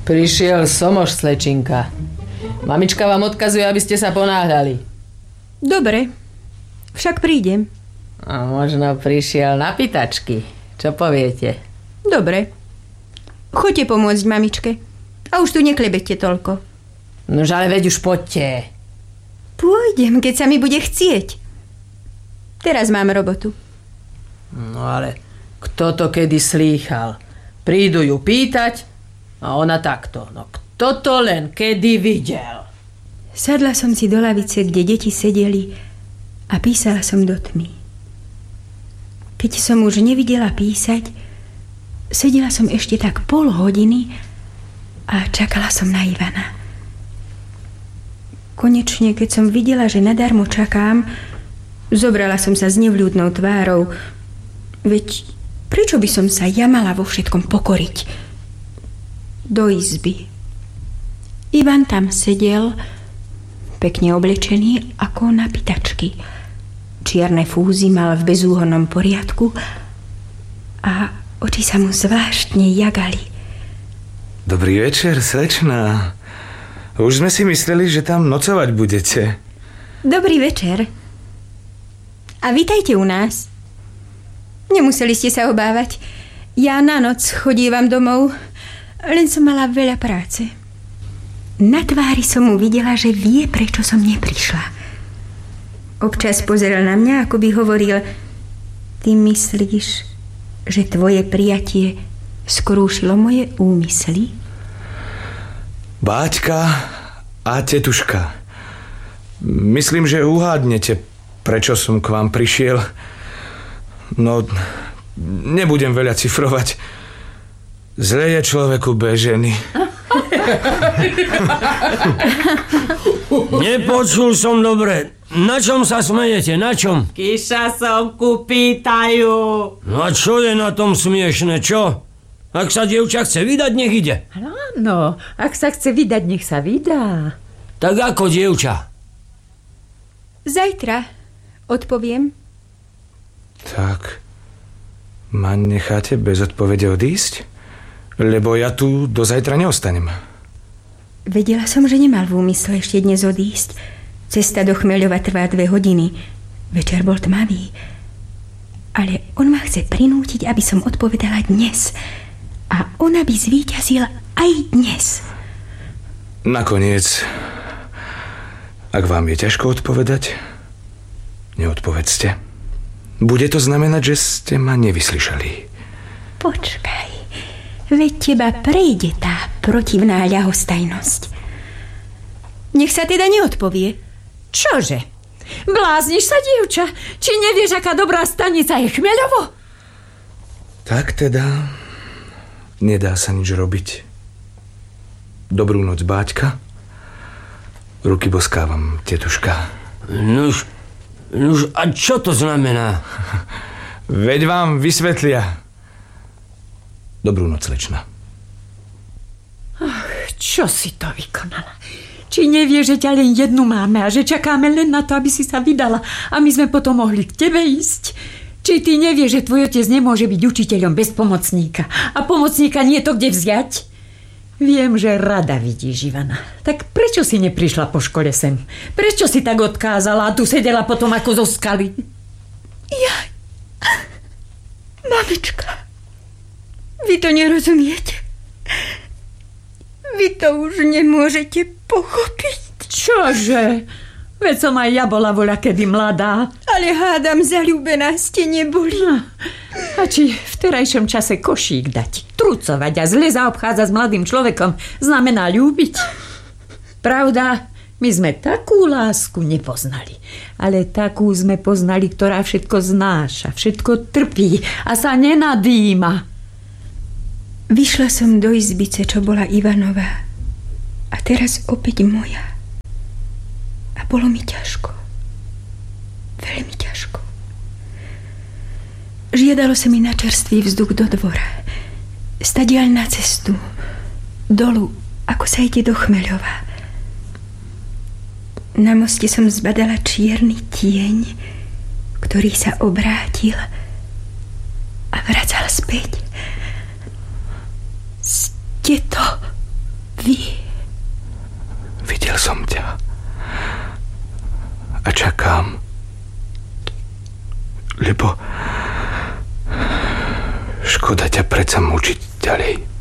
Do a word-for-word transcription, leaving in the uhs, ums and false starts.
Prišiel Somoš, slečinka. Mamička vám odkazuje, aby ste sa ponáhľali. Dobre, však prídem. A možno prišiel na pýtačky. Čo poviete? Dobre. Choďte pomôcť mamičke. A už tu neklebete toľko. Nož ale veď už poďte. Pôjdem, keď sa mi bude chcieť. Teraz mám robotu. No ale kto to kedy slýchal? Prídu ju pýtať a ona takto. No kto to len kedy videl? Sadla som si do lavice, kde deti sedeli a písala som do tmy. Keď som už nevidela písať, sedela som ešte tak pol hodiny a čakala som na Ivana. Konečne, keď som videla, že nadarmo čakám, zobrala som sa s nevľúdnou tvárou. Veď prečo by som sa ja mala vo všetkom pokoriť? Do izby. Ivan tam sedel, pekne oblečený ako na pýtačky. Čierne fúzy mal v bezúhonnom poriadku a oči sa mu zvláštne jagali. Dobrý večer, slečná. Už sme si mysleli, že tam nocovať budete. Dobrý večer. A vítajte u nás. Nemuseli ste sa obávať. Ja na noc chodívam domov, len som mala veľa práce. Na tvári som mu videla, že vie, prečo som neprišla. Občas pozeral na mňa, ako by hovoril: ty myslíš, že tvoje prijatie skrúšilo moje úmysly? Báťka a tetuška, myslím, že uhádnete, prečo som k vám prišiel. No, nebudem veľa cifrovať. Zle je človeku bez ženy. Nepočul som dobre. Na čom sa smejete? Na čom? Kyša somku pýtajú. No a čo je na tom smiešne, čo? Ak sa dievča chce vydať, nech ide. Áno, ak sa chce vydať, nech sa vydá. Tak ako dievča? Zajtra odpoviem. Tak, ma necháte bez odpovede odísť? Lebo ja tu do zajtra neostanem. Vedela som, že nemal v úmysle ešte dnes odísť. Cesta do Chmeľova trvá dve hodiny. Večer bol tmavý. Ale on ma chce prinútiť, aby som odpovedala dnes. A ona by zvíťazila aj dnes. Nakoniec, ak vám je ťažko odpovedať, neodpovedzte. Bude to znamenať, že ste ma nevyslyšali. Počkaj, veď teba prejde tá protivná ľahostajnosť. Nech sa teda neodpovie. Čože? Blázniš sa, dievča? Či nevieš, aká dobrá stanica je Chmeľovo? Tak teda, nedá sa nič robiť. Dobrú noc, Báťka. Ruky boskávam, tetuška. Nuž, nuž, a čo to znamená? Veď vám vysvetlia. Dobrú noc, slečna. Ach, čo si to vykonala? Či nevieš, že ťa len jednu máme a že čakáme len na to, aby si sa vydala a my sme potom mohli k tebe ísť? Či ty nevieš, že tvoj otec nemôže byť učiteľom bez pomocníka a pomocníka nie je to kde vziať? Viem, že rada vidíš Ivana. Tak prečo si neprišla po škole sem? Prečo si tak odkázala a tu sedela potom ako zo skaly? Ja... Mamička, vy to nerozumiete. Vy to už nemôžete pochopiť. Čože? Veď som aj ja bola voľa kedy mladá. Ale hádam, zaľúbená ste neboli. No. A či v terajšom čase košík dať, trucovať a zle zaobchádzať s mladým človekom znamená ľúbiť? Pravda, my sme takú lásku nepoznali. Ale takú sme poznali, ktorá všetko znáša, všetko trpí a sa nenadýma. Vyšla som do izbice, čo bola Ivanová. A teraz opäť moja. A bolo mi ťažko. Veľmi ťažko. Žiadalo sa mi na čerstvý vzduch do dvora. Stadiaľ na cestu. Dolu, ako sa ide do Chmeľova. Na moste som zbadala čierny tieň, ktorý sa obrátil a vracal späť. Ste to Vy? Videl som ťa. A čakám. Lebo škoda ťa predsa mučiť ďalej.